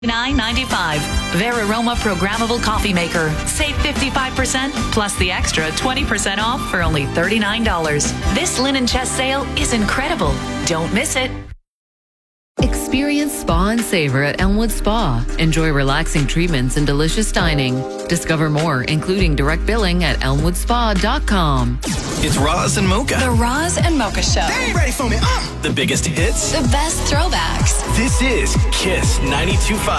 $9.95. Veraroma programmable coffee maker. Save 55% plus the extra 20% off for only $39. This linen chest sale is incredible. Don't miss it. Experience spa and savor at Elmwood Spa. Enjoy relaxing treatments and delicious dining. Discover more, including direct billing at elmwoodspa.com. It's Roz and Mocha. The Roz and Mocha Show. They ain't ready for me. The biggest hits. The best throwbacks. This is Kiss 92.5.